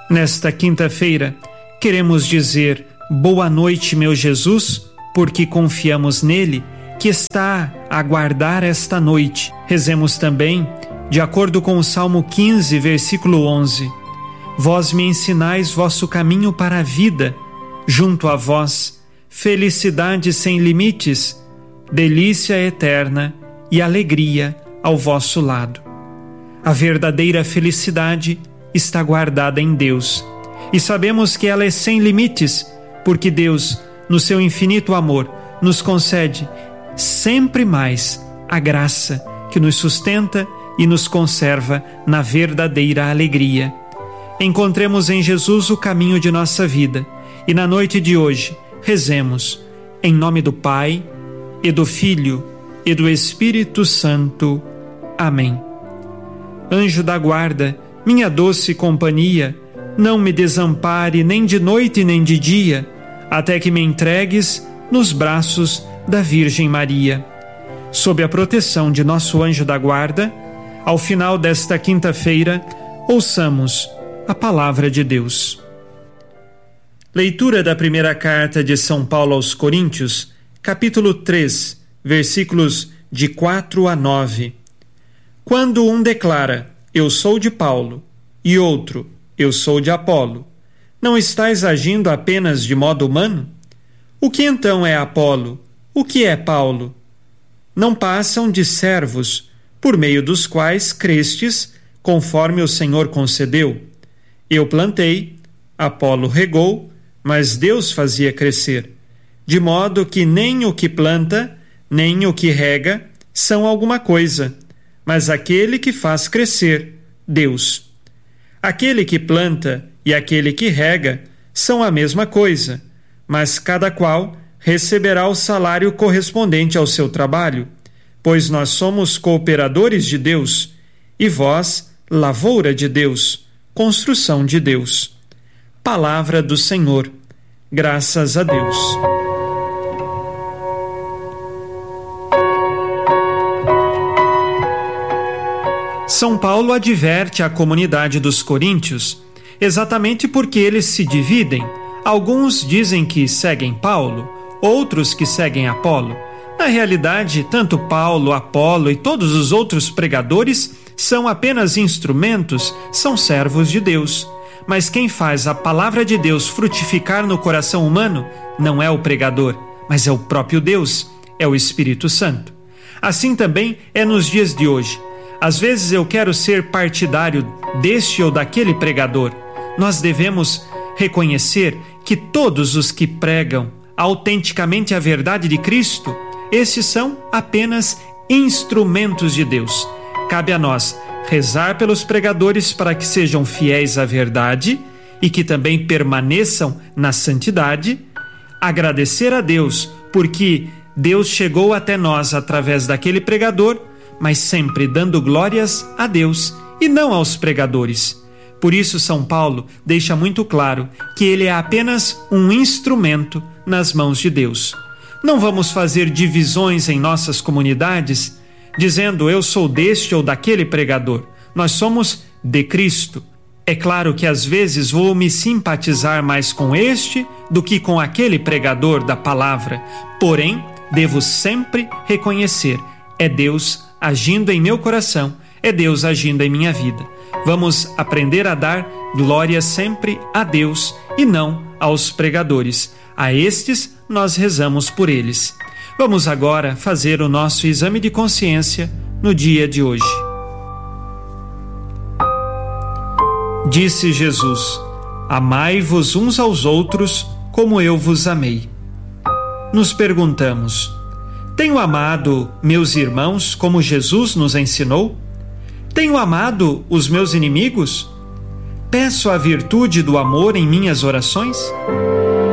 Nesta quinta-feira, queremos dizer boa noite, meu Jesus, porque confiamos nele, que está a aguardar esta noite. Rezemos também, de acordo com o Salmo 15, versículo 11. Vós me ensinais vosso caminho para a vida, junto a vós, felicidade sem limites, delícia eterna e alegria ao vosso lado. A verdadeira felicidade está guardada em Deus, e sabemos que ela é sem limites, porque Deus, no seu infinito amor, nos concede sempre mais a graça que nos sustenta e nos conserva na verdadeira alegria. Encontremos em Jesus o caminho de nossa vida, e na noite de hoje rezemos em nome do Pai, e do Filho, e do Espírito Santo. Amém. Anjo da guarda, minha doce companhia, não me desampare nem de noite nem de dia, até que me entregues nos braços da Virgem Maria. Sob a proteção de nosso anjo da guarda, ao final desta quinta-feira, ouçamos a palavra de Deus. Leitura da primeira carta de São Paulo aos Coríntios, capítulo 3, versículos de 4 a 9. Quando um declara, eu sou de Paulo, e outro, eu sou de Apolo, não estais agindo apenas de modo humano? O que então é Apolo? O que é Paulo? Não passam de servos, por meio dos quais crestes, conforme o Senhor concedeu. Eu plantei, Apolo regou, mas Deus fazia crescer, de modo que nem o que planta, nem o que rega, são alguma coisa, mas aquele que faz crescer, Deus. Aquele que planta e aquele que rega são a mesma coisa, mas cada qual receberá o salário correspondente ao seu trabalho, pois nós somos cooperadores de Deus, e vós, lavoura de Deus, construção de Deus. Palavra do Senhor. Graças a Deus. São Paulo adverte a comunidade dos coríntios exatamente porque eles se dividem. Alguns dizem que seguem Paulo, outros que seguem Apolo. Na realidade, tanto Paulo, Apolo e todos os outros pregadores são apenas instrumentos, são servos de Deus. Mas quem faz a palavra de Deus frutificar no coração humano não é o pregador, mas é o próprio Deus, é o Espírito Santo. Assim também é nos dias de hoje. Às vezes eu quero ser partidário deste ou daquele pregador. Nós devemos reconhecer que todos os que pregam autenticamente a verdade de Cristo, estes são apenas instrumentos de Deus. Cabe a nós rezar pelos pregadores para que sejam fiéis à verdade e que também permaneçam na santidade, agradecer a Deus porque Deus chegou até nós através daquele pregador, mas sempre dando glórias a Deus e não aos pregadores. Por isso São Paulo deixa muito claro que ele é apenas um instrumento nas mãos de Deus. Não vamos fazer divisões em nossas comunidades, dizendo eu sou deste ou daquele pregador. Nós somos de Cristo. É claro que às vezes vou me simpatizar mais com este do que com aquele pregador da palavra. Porém, devo sempre reconhecer, é Deus agindo em meu coração, é Deus agindo em minha vida. Vamos aprender a dar glória sempre a Deus e não aos pregadores. A estes nós rezamos por eles. Vamos agora fazer o nosso exame de consciência no dia de hoje. Disse Jesus: amai-vos uns aos outros como eu vos amei. Nos perguntamos: tenho amado meus irmãos como Jesus nos ensinou? Tenho amado os meus inimigos? Peço a virtude do amor em minhas orações?